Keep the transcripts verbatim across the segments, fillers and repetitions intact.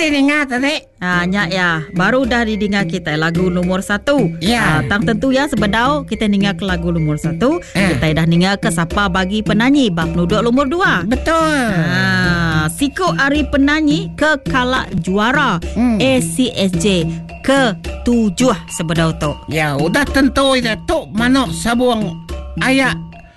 didengar tadi. Ah, nyak ya, baru dah didengar kita lagu nomor satu. Ya. Ah, tang tentu ya sebedau kita dengar ke lagu nomor satu. Eh. Kita dah dengar ke siapa bagi penyanyi bab penduduk nomor dua. Betul. Ah, Siko Ari penyanyi ke kalak juara Hmm. A C S J ke tujuh sebedau tu. Ya, udah tentu ida tu manok sabuang ayak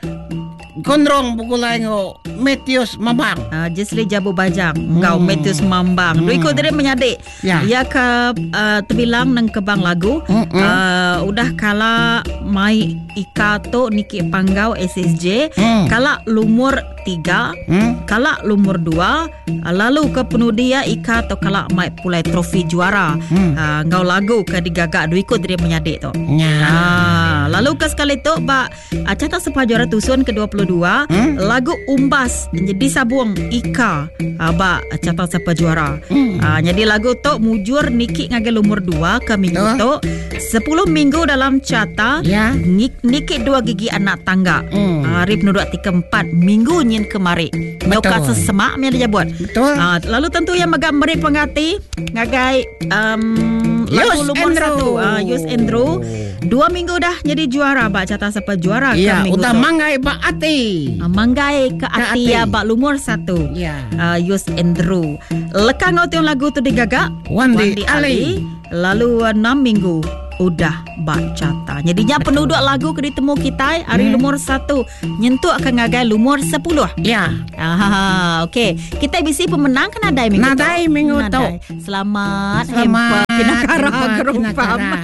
gondrong bugulay ngo Metius Mambang. Uh, Jesli Jabu Bajang Engkau Metius Mambang Hmm. Duiko diri menyadik Ya. Ia ke uh, terbilang nang kebang lagu Mm-mm. uh, Udah kala mai ika tu Niki Panggau S S J Hmm. Kala lumur tiga Hmm? Kala lumur dua uh, Lalu ke penudia ika tu kala mai pulai trofi juara Hmm. uh, Engkau lagu ke digagak Duiko diri menyadik tu. Ya. Ah, lalu ke sekali tu ba acata sepa juara tusun ke dua puluh dua Hmm? lagu Umbas jadi sabuang Ika ah, ba acata sepa juara. Hmm. Ah, jadi lagu tu mujur Niki ngage lumur dua ke minggu tu sepuluh minggu dalam cata Ya. Nik, Niki dua gigi anak tangga. Hmm. Ah, Rip nuduk tiga empat minggu nyin kemari. Nyoka sesemak mi ada jabut. Betul. Ah, lalu tentu yang megam meri pengati ngagai um, lagu Yus lumur Andrew. satu. Ah, Yus Andrew. Dua minggu dah jadi juara bak cata siapa juara Ya, ke minggu udah tu. manggai ba ati. Ah, manggai ke ati ati. ya bak lumur satu. Ya. Uh, Yus Andrew. Lekang ngau tiung lagu tu digagak Wandi Ali. Lalu uh, enam minggu udah bacata. Jadinya penduduk lagu ke ditemu kita hari Hmm. lumur satu nyentuh akan ngagai lumur sepuluh. Ya. Ah, okey. Kita bisi pemenang kan nadai minggu Nadai tu. minggu tu. Nadai. Selamat. Selamat. Hempa Kinakara Hempa Gerupam. Kinakara.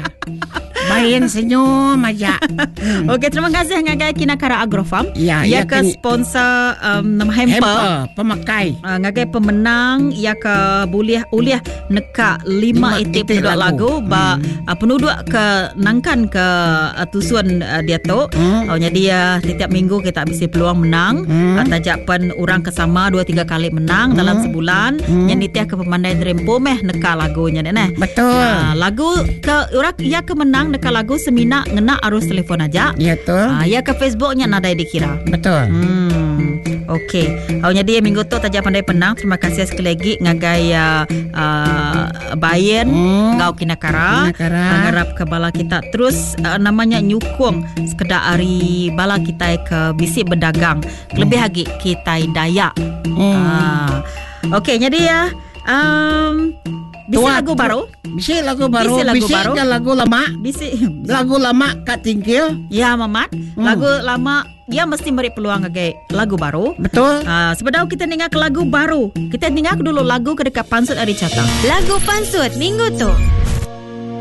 Bayin senyum aja. Hmm. Okey, terima kasih ngagai Kinakara Agrofarm. Ya, ia ya, ke kin- sponsor um, nama Hempa. Hempa pemakai. Uh, ngagai pemenang ia ke buliah uliah neka lima Lima itip itik penduduk lagu, lagu. ba Hmm. uh, penduduk ke nangkan ke uh, tusuan uh, dia tu. Hmm. Oh, jadi uh, setiap minggu kita bisi peluang menang. Hmm. Uh, tajak pen orang kesama dua tiga kali menang dalam sebulan. Hmm. Yang ditiah ke pemandai drempo meh neka lagunya neh. Betul. Uh, lagu ke orang ia ke menang neka lagu semina ngena arus telefon aja. Ya tu. Uh, ia ke Facebooknya nadai dikira. Betul. Hmm, okey. Awalnya dia minggu tu tajak pandai penang. Terima kasih sekali lagi ngagai uh, uh, Bayen, Hmm. ngau Kinakara. Kinakara. Ngarap ke bala kita terus uh, namanya nyukung sekedar hari bala kita ke bisi berdagang. Lebih lagi kita daya. Hmm. Ah. Okey, jadi ya um, bisi Tuat, lagu baru. Bisi lagu baru. Bisi lagu Bisi baru. ke lagu lama. Bisi Lagu lama Kak Tingkil. ya Mamat, Hmm. lagu lama dia mesti beri peluang ngagai lagu baru. Betul. Ah, sebelum kita dengar ke lagu baru, kita dengar dulu lagu ke dekat Pansut Ari Cata. Lagu Pansut minggu tu.